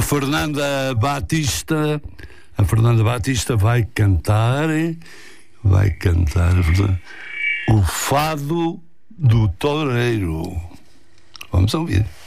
A Fernanda Batista vai cantar o Fado do Toureiro. Vamos ouvir.